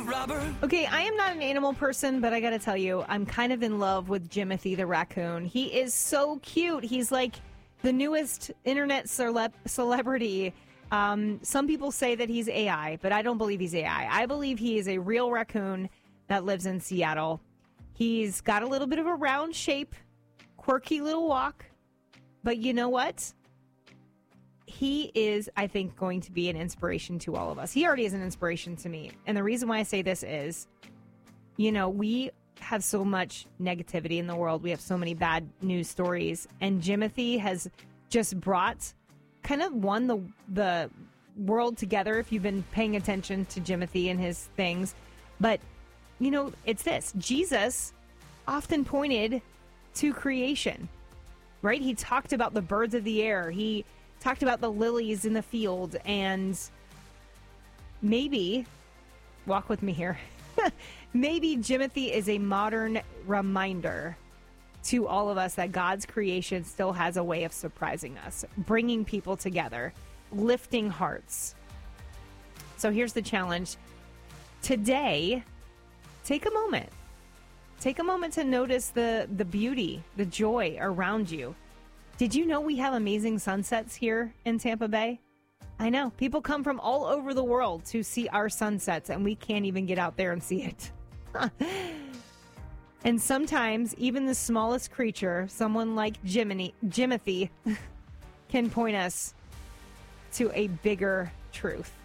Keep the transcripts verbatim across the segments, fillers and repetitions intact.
robber. Okay, I am not an animal person, but I gotta tell you, I'm kind of in love with Jimothy the raccoon. He is so cute. He's like the newest internet celeb- celebrity. Um, some people say that he's A I, but I don't believe he's A I. I believe he is a real raccoon that lives in Seattle. He's got a little bit of a round shape, quirky little walk, but you know what? He is, I think, going to be an inspiration to all of us. He already is an inspiration to me. And the reason why I say this is, you know, we have so much negativity in the world. We have so many bad news stories. And Jimothy has just brought, kind of won the, the world together, if you've been paying attention to Jimothy and his things. But, you know, it's this. Jesus often pointed to creation, right? He talked about the birds of the air. He talked about the lilies in the field, and maybe, walk with me here, maybe Jimothy is a modern reminder to all of us that God's creation still has a way of surprising us, bringing people together, lifting hearts. So here's the challenge. Today, take a moment. Take a moment to notice the, the beauty, the joy around you. Did you know we have amazing sunsets here in Tampa Bay? I know. People come from all over the world to see our sunsets, and we can't even get out there and see it. And sometimes, even the smallest creature, someone like Jiminy, Jimothy, can point us to a bigger truth.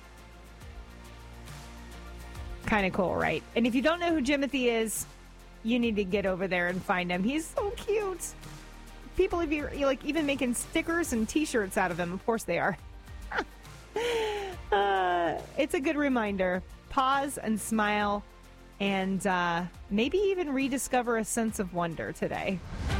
Kind of cool, right? And if you don't know who Jimothy is, you need to get over there and find him. He's so cute. People are like even making stickers and T-shirts out of him. Of course they are. uh, it's a good reminder. Pause and smile, and uh, maybe even rediscover a sense of wonder today.